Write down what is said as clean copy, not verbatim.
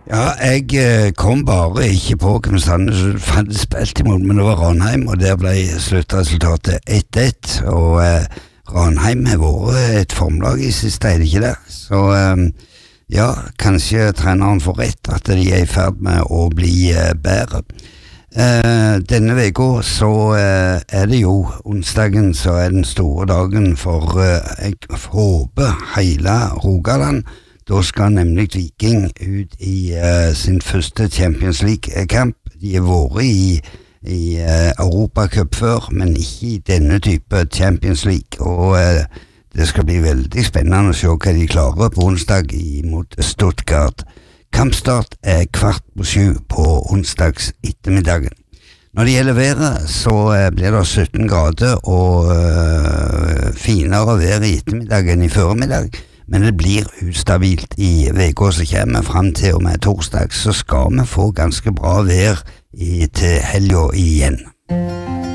Ja, jeg kom bare ikke på hvem Sandnes hadde spilt imot, men det var Ranheim, og der ble sluttresultatet 1-1, og Ranheim har vært et formlag i siste, er det ikke det? Så ja, kanskje treneren får rett at de er i ferd med å bli bedre. Denne veka så er det jo onsdagen så er den store dagen for jeg håper hele Rogaland. Da skal nemlig Viking ut i sin første Champions League-kamp. De har vært i Europacup før, men ikke i denne type Champions League. Og det skal bli veldig spennende å se hva de klarer på onsdag mot Stuttgart. Kampstart er 6:15 på onsdags ettermiddagen. Når det gjelder været, så blir det 17 grader og finere vær i ettermiddag enn i formiddag. Men det blir ustabilt i veka som kommer frem til og med torsdag, så skal vi få ganske bra vær til helga igjen.